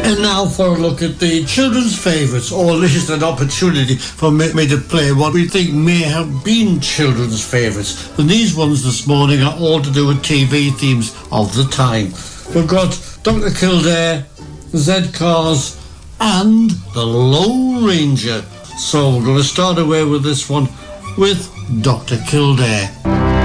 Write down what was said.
And now for a look at the children's favourites, or at least an opportunity for me to play what we think may have been children's favourites. And these ones this morning are all to do with TV themes of the time. We've got Dr. Kildare, Z Cars, and The Lone Ranger. So we're going to start away with this one with Dr. Kildare.